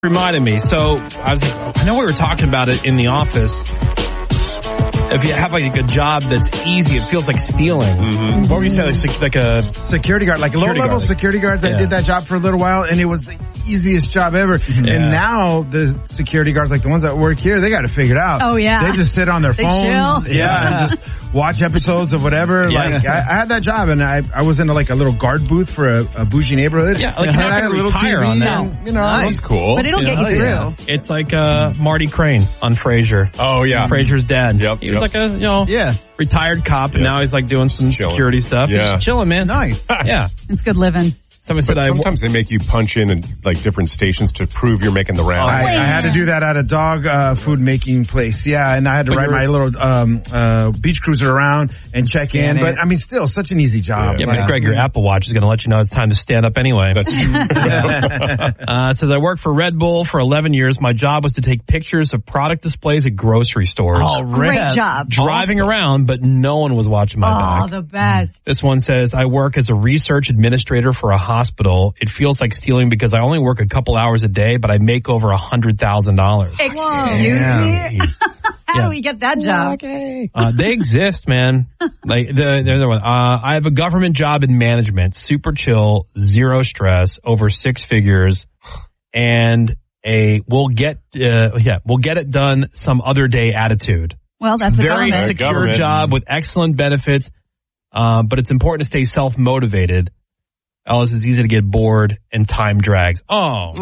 Reminded me. So I was like, I know we were talking about it in the office. If you have like a good job that's easy, it feels like stealing. Mm-hmm. What were you saying? Like a security guard, like low-level security guards. I did that job for a little while, and it was the easiest job ever. Yeah. And now the security guards, like the ones that work here, they got to figure it out. Oh yeah, they just sit on their phones, chill. and just watch episodes of whatever. Yeah. Like I had that job, and I was in like a little guard booth for a bougie neighborhood. Yeah, like I had a little retire TV on that. And, that's cool. But it'll get you through. Yeah. It's like Marty Crane on Frasier. Oh yeah, Frasier's dad. Yep. He was like a retired cop, and now he's like doing some security stuff. Yeah, he's chilling, man. Nice. Yeah, it's good living. Sometimes they make you punch in like different stations to prove you're making the round. I had to do that at a dog food making place. Yeah, and I had to ride my little beach cruiser around and check in. But I mean, still such an easy job. Yeah, but Greg, your Apple Watch is going to let you know it's time to stand up anyway. That's true. Says I worked for Red Bull for 11 years. My job was to take pictures of product displays at grocery stores. Oh, great job. Driving around, but no one was watching my back. Oh, the best. This one says, I work as a research administrator for a hospital. It feels like stealing because I only work a couple hours a day, but I make over $100,000. Excuse me? How do we get that job? They exist, man. Like the other one. I have a government job in management, super chill, zero stress, over 6 figures, and we'll get it done some other day attitude. Well, that's a very secure job with excellent benefits, but it's important to stay self-motivated. Else it's easy to get bored and time drags. Damn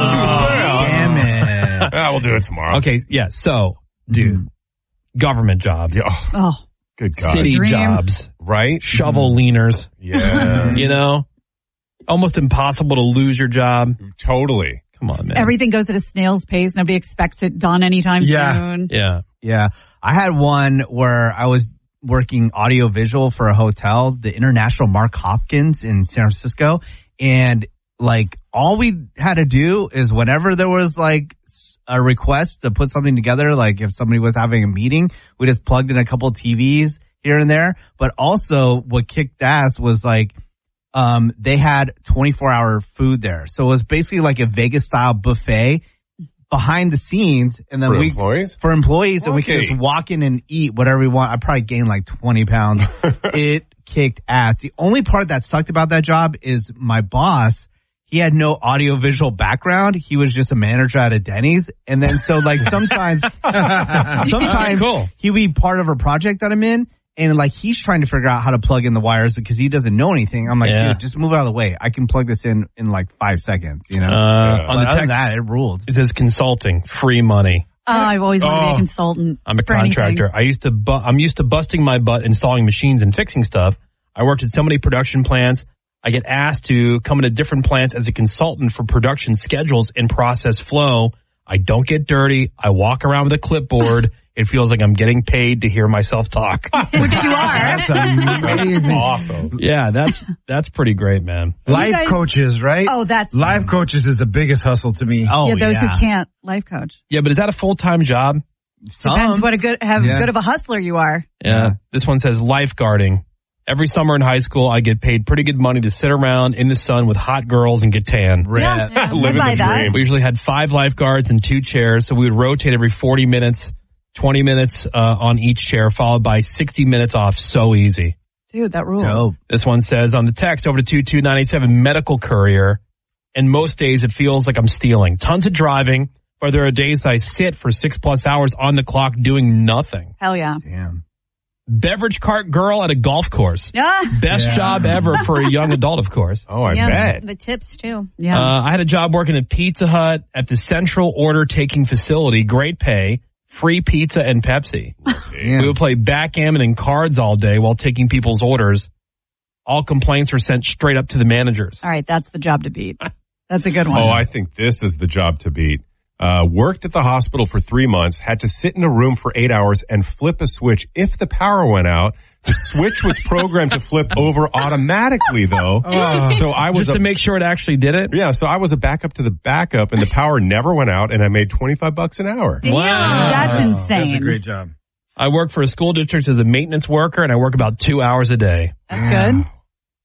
it. We'll do it tomorrow. Okay, yeah. So, dude, government jobs. Oh, good God. City jobs. Right? Shovel leaners. Yeah. Almost impossible to lose your job. Totally. Come on, man. Everything goes at a snail's pace. Nobody expects it done anytime soon. Yeah. I had one where I was working audio-visual for a hotel, the International Mark Hopkins in San Francisco. And like all we had to do is whenever there was like a request to put something together, like if somebody was having a meeting, we just plugged in a couple TVs here and there. But also what kicked ass was like, they had 24-hour food there. So it was basically like a Vegas-style buffet behind the scenes, and then for employees, and we can just walk in and eat whatever we want. I probably gained like 20 pounds. It kicked ass. The only part that sucked about that job is my boss. He had no audio-visual background. He was just a manager at a Denny's, and then so like sometimes he would be part of a project that I'm in. And like he's trying to figure out how to plug in the wires because he doesn't know anything. I'm like, dude, just move out of the way. I can plug this in like 5 seconds. On the text, that, it ruled. It says consulting, free money. Oh, I've always wanted to be a consultant. I'm a contractor. Anything. I'm used to busting my butt installing machines and fixing stuff. I worked at so many production plants. I get asked to come into different plants as a consultant for production schedules and process flow. I don't get dirty. I walk around with a clipboard. It feels like I'm getting paid to hear myself talk. Which you are. That's amazing. Awesome. Yeah, that's pretty great, man. Life coaches, right? Oh, that's... Life coaches is the biggest hustle to me. Oh, yeah, those who can't life coach. Yeah, but is that a full-time job? Depends what good of a hustler you are. Yeah. This one says lifeguarding. Every summer in high school, I get paid pretty good money to sit around in the sun with hot girls and get tan. Yeah, living the dream. We usually had 5 lifeguards and 2 chairs, so we would rotate every 40 minutes, 20 minutes on each chair, followed by 60 minutes off. So easy. Dude, that rules. Dope. This one says on the text over to 22987, medical courier. And most days it feels like I'm stealing. Tons of driving, or there are days that I sit for 6+ hours on the clock doing nothing. Hell yeah. Damn. Beverage cart girl at a golf course. Yeah. Best job ever for a young adult, of course. Oh, I bet. The tips, too. Yeah. I had a job working at Pizza Hut at the central order taking facility. Great pay, free pizza and Pepsi. We would play backgammon and cards all day while taking people's orders. All complaints were sent straight up to the managers. All right, that's the job to beat. That's a good one. Oh, I think this is the job to beat. Worked at the hospital for 3 months, had to sit in a room for 8 hours and flip a switch if the power went out. The switch was programmed to flip over automatically, though. So I was just to make sure it actually did it. Yeah, so I was a backup to the backup, and the power never went out, and I made $25 an hour. Damn, that's insane. That's a great job. I work for a school district as a maintenance worker, and I work about 2 hours a day. That's good.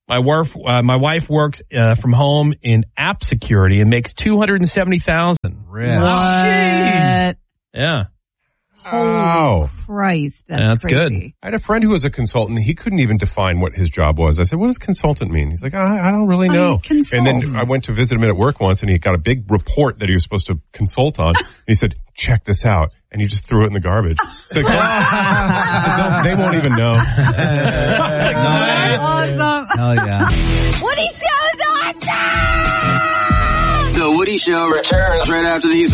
My wife works from home in app security and makes $270,000. Really? What? Yeah. Oh, Christ, that's good. crazy. I had a friend who was a consultant. He couldn't even define what his job was. I said, what does consultant mean? He's like, I don't really know. And then I went to visit him at work once, and he got a big report that he was supposed to consult on. And he said, check this out. And he just threw it in the garbage. It's like, I said, they won't even know. Awesome. Hell yeah. Woody Show's awesome! The Woody Show returns right after these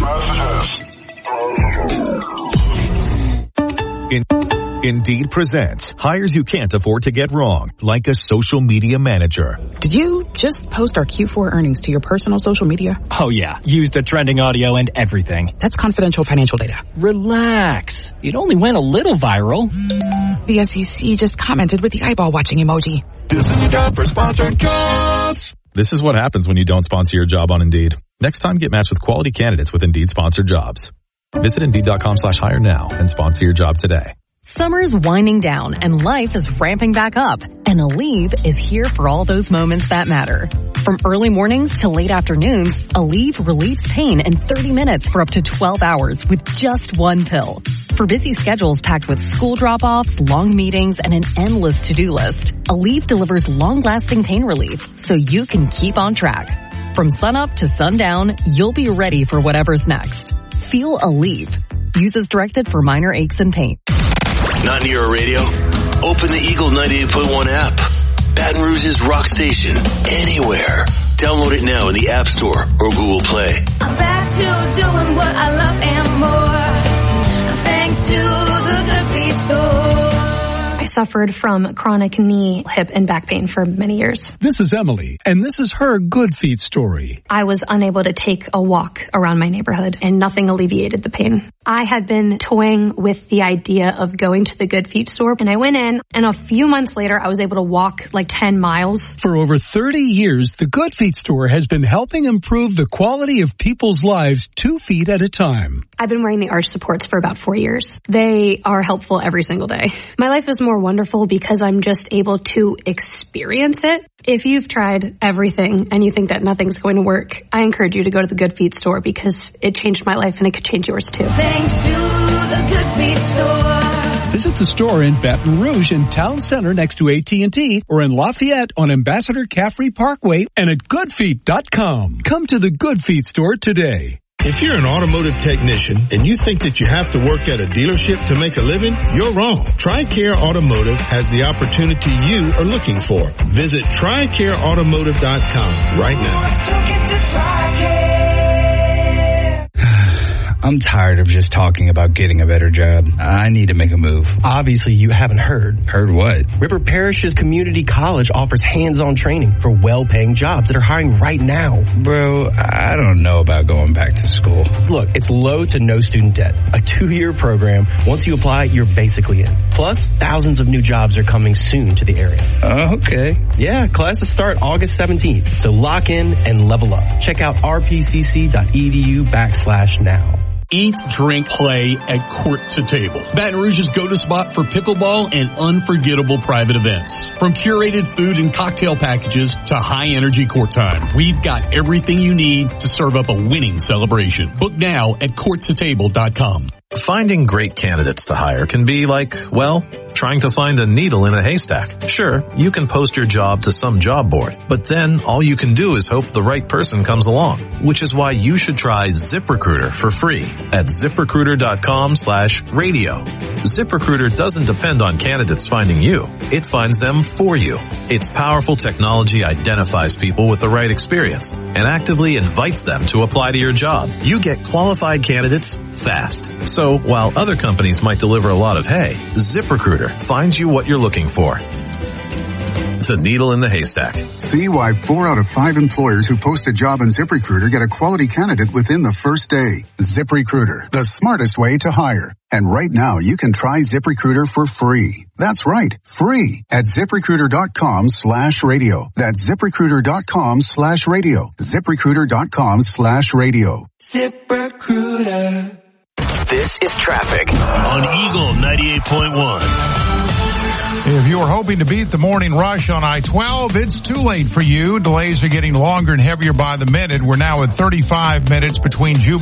messages. Indeed presents hires you can't afford to get wrong, like a social media manager. Did you just post our Q4 earnings to your personal social media? Oh yeah, used the trending audio and everything. That's confidential financial data. Relax. It only went a little viral. The SEC just commented with the eyeball watching emoji. This is your job for sponsored jobs. This is what happens when you don't sponsor your job on Indeed. Next time, get matched with quality candidates with Indeed sponsored jobs. Visit Indeed.com/hire now and sponsor your job today. Summer's winding down and life is ramping back up. And Aleve is here for all those moments that matter. From early mornings to late afternoons, Aleve relieves pain in 30 minutes for up to 12 hours with just one pill. For busy schedules packed with school drop-offs, long meetings, and an endless to-do list, Aleve delivers long-lasting pain relief so you can keep on track. From sunup to sundown, you'll be ready for whatever's next. Feel Aleve. Use as directed for minor aches and pain. Not near a radio? Open the Eagle 98.1 app. Baton Rouge's rock station. Anywhere. Download it now in the App Store or Google Play. I'm back to doing what I love and more. Thanks to the Good Feet Store. I suffered from chronic knee, hip, and back pain for many years. This is Emily, and this is her Good Feet story. I was unable to take a walk around my neighborhood, and nothing alleviated the pain. I had been toying with the idea of going to the Good Feet store, and I went in, and a few months later, I was able to walk like 10 miles. For over 30 years, the Good Feet store has been helping improve the quality of people's lives 2 feet at a time. I've been wearing the arch supports for about 4 years. They are helpful every single day. My life is more wonderful because I'm just able to experience it. If you've tried everything and you think that nothing's going to work, I encourage you to go to the Good Feet store because it changed my life and it could change yours too. Thanks to the Good Feet store. Visit the store in Baton Rouge in Town Center next to AT&T or in Lafayette on Ambassador Caffrey Parkway and at goodfeet.com. Come to the Good Feet store today. If you're an automotive technician and you think that you have to work at a dealership to make a living, you're wrong. TRICARE Automotive has the opportunity you are looking for. Visit TRICAREautomotive.com right now. I'm tired of just talking about getting a better job. I need to make a move. Obviously, you haven't heard. Heard what? River Parishes Community College offers hands-on training for well-paying jobs that are hiring right now. Bro, I don't know about going back to school. Look, it's low to no student debt. A 2-year program. Once you apply, you're basically in. Plus, thousands of new jobs are coming soon to the area. Okay. Yeah, classes start August 17th. So lock in and level up. Check out rpcc.edu/now. Eat, drink, play at Court to Table. Baton Rouge's go-to spot for pickleball and unforgettable private events. From curated food and cocktail packages to high-energy court time, we've got everything you need to serve up a winning celebration. Book now at courttotable.com. Finding great candidates to hire can be like, well, trying to find a needle in a haystack. Sure, you can post your job to some job board, but then all you can do is hope the right person comes along, which is why you should try ZipRecruiter for free at ZipRecruiter.com/radio. ZipRecruiter doesn't depend on candidates finding you. It finds them for you. Its powerful technology identifies people with the right experience and actively invites them to apply to your job. You get qualified candidates fast. So while other companies might deliver a lot of hay, ZipRecruiter finds you what you're looking for. The needle in the haystack. See why 4 out of 5 employers who post a job on ZipRecruiter get a quality candidate within the first day. ZipRecruiter, the smartest way to hire. And right now you can try ZipRecruiter for free. That's right, free at ZipRecruiter.com/radio. That's ZipRecruiter.com/radio. ZipRecruiter.com/radio. ZipRecruiter. This is traffic on Eagle 98.1. If you were hoping to beat the morning rush on I-12, it's too late for you. Delays are getting longer and heavier by the minute. We're now at 35 minutes between Jubilee